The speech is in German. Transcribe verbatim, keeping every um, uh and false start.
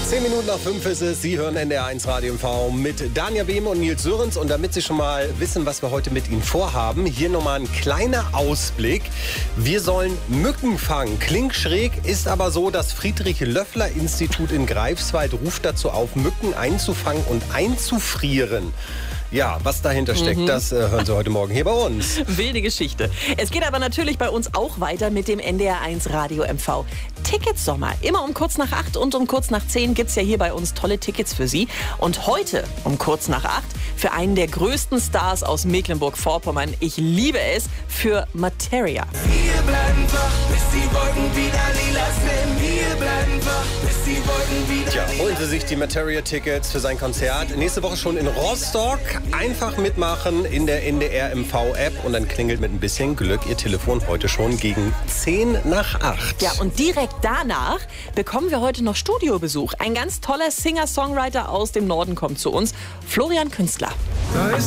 Zehn Minuten nach fünf ist es. Sie hören N D R eins Radio M V mit Danja Behme und Nils Sörensen. Und damit Sie schon mal wissen, was wir heute mit Ihnen vorhaben, hier nochmal ein kleiner Ausblick. Wir sollen Mücken fangen. Klingt schräg, ist aber so, das Friedrich-Löffler-Institut in Greifswald ruft dazu auf, Mücken einzufangen und einzufrieren. Ja, was dahinter steckt, mhm. das äh, hören Sie heute Morgen hier bei uns. Wilde Geschichte. Es geht aber natürlich bei uns auch weiter mit dem N D R eins Radio M V Ticketsommer. Immer um kurz nach acht und um kurz nach zehn gibt es ja hier bei uns tolle Tickets für Sie. Und heute um kurz nach acht für einen der größten Stars aus Mecklenburg-Vorpommern. Ich liebe es, für Materia. Wir bleiben wach, bis die Wolken wieder lila sind. Wir bleiben wach, bis die Wolken wieder Tja, lila holen Sie sich die Materia-Tickets für sein Konzert. Nächste Woche schon in Rostock. Einfach mitmachen in der N D R M V-App und dann klingelt mit ein bisschen Glück Ihr Telefon heute schon gegen zehn nach acht. Ja, und direkt danach bekommen wir heute noch Studiobesuch. Ein ganz toller Singer-Songwriter aus dem Norden kommt zu uns, Florian Künstler. Da ist